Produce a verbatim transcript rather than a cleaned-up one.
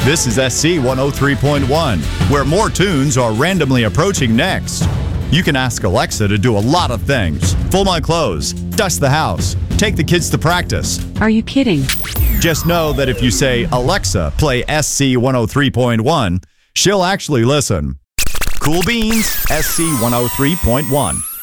This is S C one oh three point one, where more tunes are randomly approaching next. You can ask Alexa to do a lot of things. Fold my clothes, dust the house, take the kids to practice. Are you kidding? Just know that if you say, Alexa, play S C one oh three point one, she'll actually listen. Cool beans, S C one oh three point one.